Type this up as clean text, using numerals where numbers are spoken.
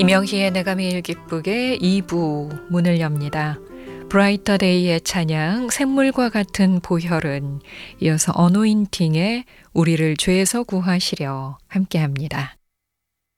김영희의 내가 매일 기쁘게 2부 문을 엽니다. 브라이터 데이의 찬양, 샘물과 같은 보혈은 이어서 어노인팅의 우리를 죄에서 구하시려 함께합니다.